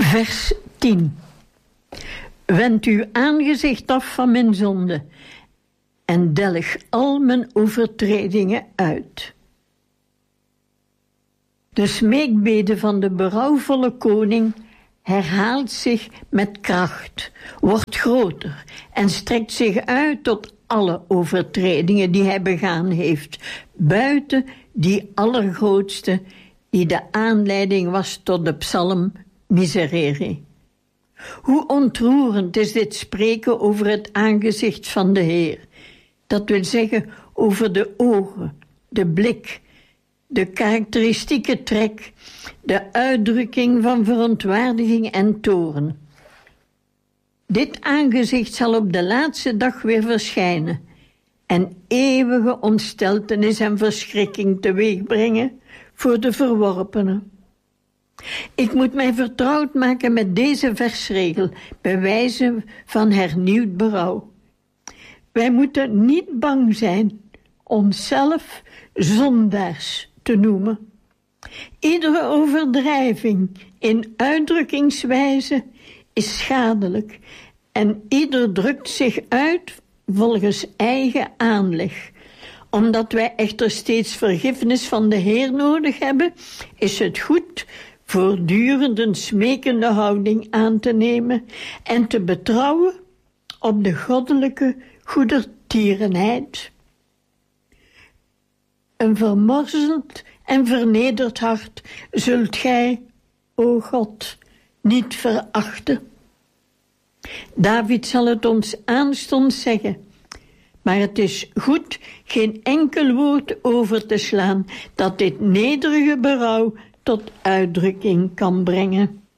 Vers 10. Wend uw aangezicht af van mijn zonde en delg al mijn overtredingen uit. De smeekbede van de berouwvolle koning herhaalt zich met kracht, wordt groter en strekt zich uit tot alle overtredingen die hij begaan heeft, buiten die allergrootste die de aanleiding was tot de psalm Miserere. Hoe ontroerend is dit spreken over het aangezicht van de Heer. Dat wil zeggen over de ogen, de blik, de karakteristieke trek, de uitdrukking van verontwaardiging en toorn. Dit aangezicht zal op de laatste dag weer verschijnen en eeuwige ontsteltenis en verschrikking teweeg brengen voor de verworpenen. Ik moet mij vertrouwd maken met deze versregel, bij wijze van hernieuwd berouw. Wij moeten niet bang zijn onszelf zondaars te noemen. Iedere overdrijving in uitdrukkingswijze is schadelijk en ieder drukt zich uit volgens eigen aanleg. Omdat wij echter steeds vergiffenis van de Heer nodig hebben, is het goed voortdurend een smekende houding aan te nemen en te betrouwen op de goddelijke goedertierenheid. Een vermorzeld en vernederd hart zult gij, o God, niet verachten. David zal het ons aanstonds zeggen, maar het is goed geen enkel woord over te slaan dat dit nederige berouw tot uitdrukking kan brengen.